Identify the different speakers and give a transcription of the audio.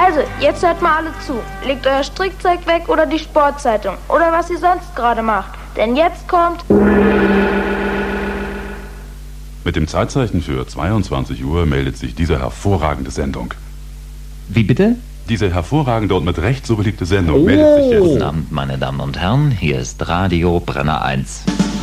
Speaker 1: Also, jetzt hört mal alle zu. Legt euer Strickzeug weg oder die Sportzeitung oder was ihr sonst gerade macht. Denn jetzt kommt...
Speaker 2: Mit dem Zeitzeichen für 22 Uhr meldet sich diese hervorragende Sendung.
Speaker 3: Wie bitte?
Speaker 2: Diese hervorragende und mit Recht so beliebte Sendung meldet sich jetzt.
Speaker 3: Guten Abend, meine Damen und Herren, hier ist Radio Brenner 1.